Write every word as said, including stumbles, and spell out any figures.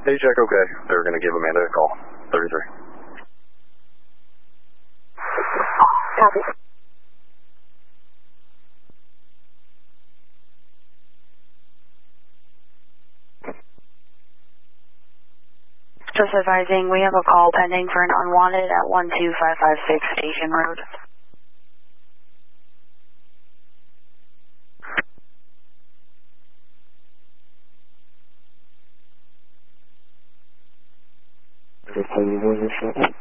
Hey, check, okay. They're going to give Amanda a call. thirty-three. Copy. Just advising, we have a call pending for an unwanted at one two five five six Station Road. Just tell you what you're saying.